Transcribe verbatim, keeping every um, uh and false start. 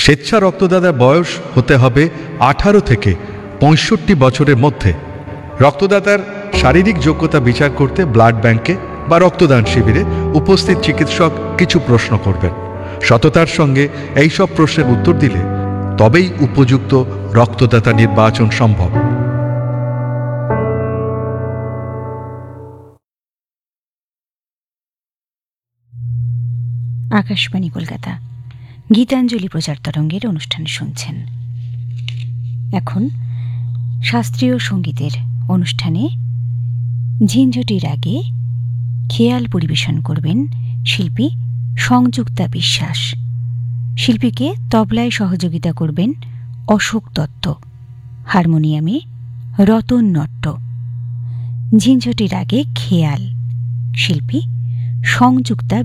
স্বেচ্ছা রক্তদাতার বয়স হতে হবে আঠারো থেকে পঁয়ষট্টি বছরের মধ্যে। রক্তদাতার শারীরিক যোগ্যতা বিচার করতে ব্লাড ব্যাংকে বা রক্তদান শিবিরে উপস্থিত চিকিৎসক কিছু প্রশ্ন করবেন। সততার সঙ্গে এই সব প্রশ্নের উত্তর দিলে তবেই উপযুক্ত রক্তদাতা নির্বাচন সম্ভব। আকাশবাণী কলকাতা, গীতাঞ্জলি প্রচার তরঙ্গের অনুষ্ঠান শুনছেন। এখন শাস্ত্রীয় সঙ্গীতের অনুষ্ঠানে ঝিঞ্ঝটির আগে খেয়াল পরিবেশন করবেন শিল্পী সংযুক্তা বিশ্বাস। শিল্পীকে তবলায় সহযোগিতা করবেন অশোক দত্ত, হারমোনিয়ামে রতন নট্ট। ঝিঞ্ঝটির আগে খেয়াল, শিল্পী সংযুক্তা